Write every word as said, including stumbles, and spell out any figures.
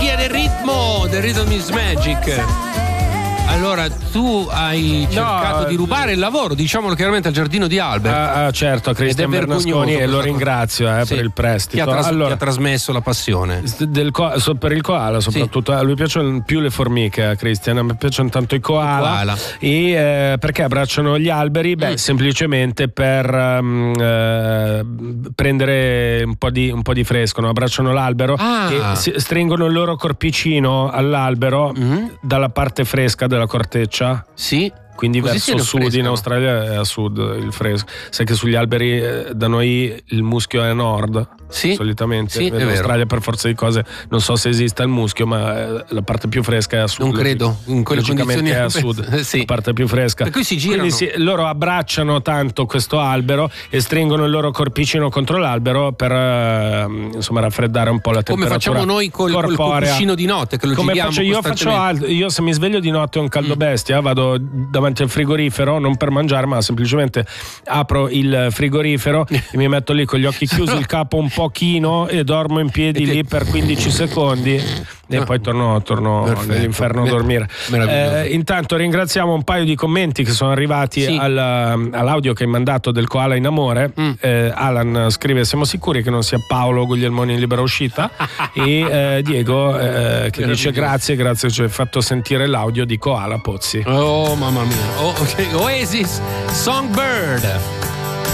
magia del ritmo, del Rhythm is Magic. Allora, tu hai cercato no, di rubare il lavoro, diciamolo chiaramente, al giardino di Albert. Ah, ah certo, a Cristian Bernasconi, e lo ringrazio eh, sì. per il prestito. Chi ha, tras- allora, chi ha trasmesso la passione del co- per il koala soprattutto. Sì. A lui piacciono più le formiche, a Cristian, a me piacciono tanto i koala, koala. E eh, perché abbracciano gli alberi? Beh, mm. semplicemente per um, eh, prendere un po' di un po' di fresco, no? Abbracciano l'albero ah. e si, stringono il loro corpicino all'albero mm. dalla parte fresca della corteccia. Sì. Quindi così verso sud, frescano. In Australia è a sud il fresco. Sai che sugli alberi eh, da noi il muschio è a nord, sì, solitamente. Sì, in Australia per forza di cose non so se esista il muschio, ma eh, la parte più fresca è a sud. Non credo, in quelle condizioni è a sud, sì. La parte più fresca. Per cui si girano. Quindi si, loro abbracciano tanto questo albero e stringono il loro corpicino contro l'albero per eh, insomma raffreddare un po' la temperatura. Come facciamo noi col, col cuscino di notte che lo Come giriamo faccio io faccio altro. Io se mi sveglio di notte è un caldo mm. bestia, vado davanti al frigorifero, non per mangiare ma semplicemente apro il frigorifero e mi metto lì con gli occhi chiusi, il capo un po' chino e dormo in piedi lì per quindici secondi e poi torno, torno nell'inferno a dormire. Eh, intanto ringraziamo un paio di commenti che sono arrivati sì. al, all'audio che hai mandato del koala in amore. mm. eh, Alan scrive: siamo sicuri che non sia Paolo Guglielmoni in libera uscita? E eh, Diego eh, che dice grazie, grazie, ci hai fatto sentire l'audio di Koala Pozzi. Oh mamma mia. Oh, okay. Oasis, Songbird.